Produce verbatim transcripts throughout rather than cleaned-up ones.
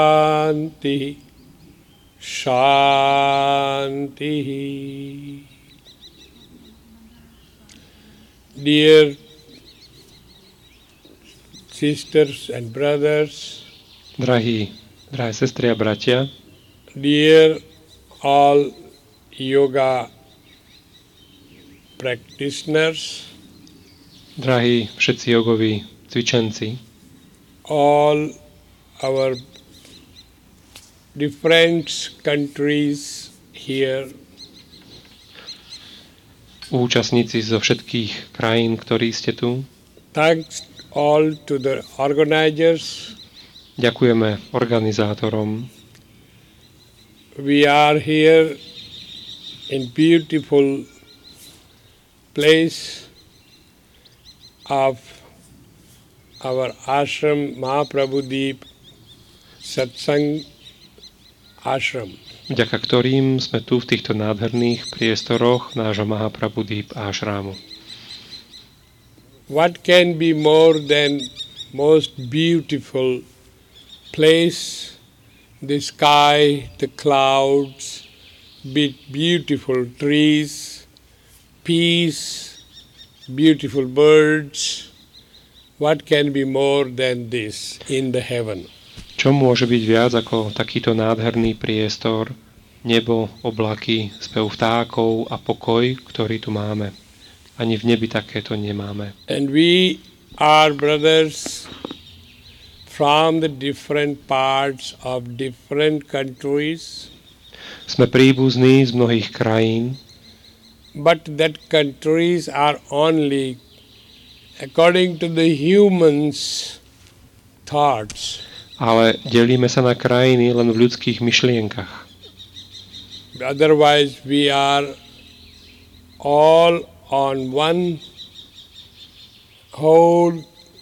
Shanti, Shanti. Dear sisters and brothers, Drahí, drahé sestry a bratia, dear all yoga practitioners, drahí všetci jogoví cvičenci, all our different countries here, účastníci zo všetkých krajín, ktorí ste tu. thanks all to the organizers. Ďakujeme organizátorom. We are here in beautiful place of our ashram, Mahaprabhudeep Satsang Ashram. vďaka ktorým sme tu v týchto nádherných priestoroch nášho Mahaprabhudeep Ashramu. What can be more than most beautiful place, the sky, the clouds, be beautiful trees, peace, beautiful birds. What can be more than this in the heaven? Čo môže byť viac ako takýto nádherný priestor, nebo, oblaky, spev vtákov a pokoj, ktorý tu máme? Ani v nebi takéto nemáme. And we are brothers from the different parts of different countries, Sme príbuzní z mnohých krajín, but that countries are only according to the humans' thoughts. ale delíme sa na krajiny len v ľudských myšlienkach. Otherwise, we are all on one whole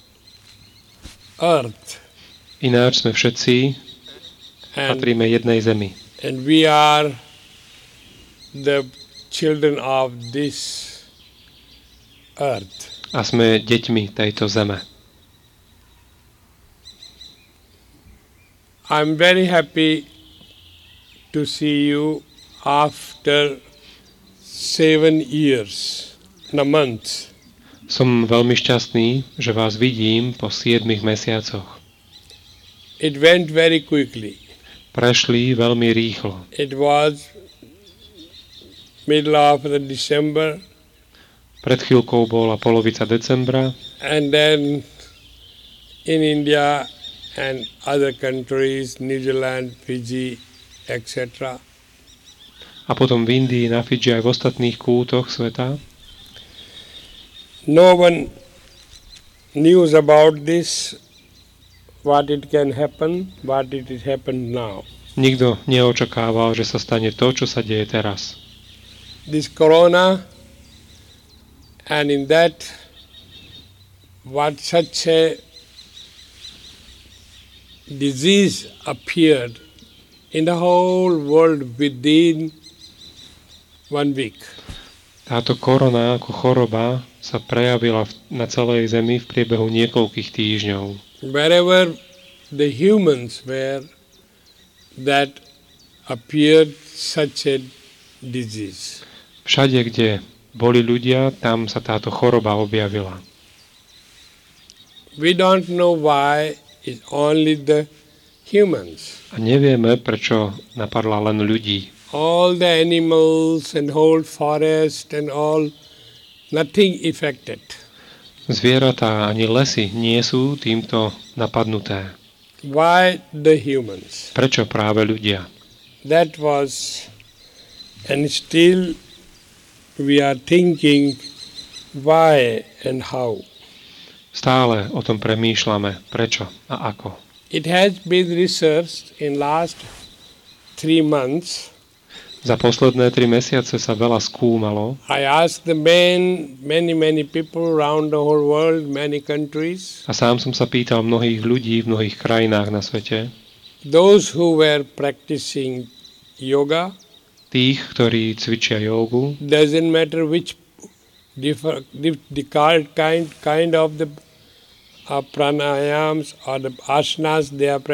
earth, Ináč sme všetci, and, patríme jednej zemi. and we are the children of this earth. A sme deťmi tejto zeme. I'm very happy to see you after seven years, in a month. Som veľmi šťastný, že vás vidím po siedmich mesiacoch. It went very quickly. Prešli veľmi rýchlo. It was middle of the December, Pred chvíľkou bola polovica decembra and then in India and other countries, New Zealand, Fiji, et cetera. a potom v Indii, na Fidži aj v ostatných kútoch sveta. No one knew about this, what it can happen, what it is happened now. Nikto neočakával, že sa stane to, čo sa deje teraz. This corona, and in that, what such a disease appeared in the whole world within one week. Táto korona ako choroba sa prejavila v- na celej zemi v priebehu niekoľkých týždňov. Wherever the humans were, that appeared such a disease. Všade, kde boli ľudia, tam sa táto choroba objavila. We don't know why it's only the humans. A nevieme, prečo napadla len ľudí. All the animals and whole forest and all, nothing affected. Zvieratá ani lesy nie sú týmto napadnuté. Why the humans? Prečo práve ľudia? That was, and still we are thinking why and how. Stále o tom premýšľame, prečo a ako. It has been researched in last three months. Za posledné tri mesiace sa veľa skúmalo. I asked the men, many, many people around the whole world, many countries, A sám som sa pýtal mnohých ľudí v mnohých krajinách na svete, those who were practicing yoga, tých, ktorí cvičia jógu, doesn't matter which differ, dif, the kind, kind of the uh, pranayams or the asanas they are